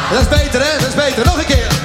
Dat is beter, hè? Dat is beter. Nog een keer.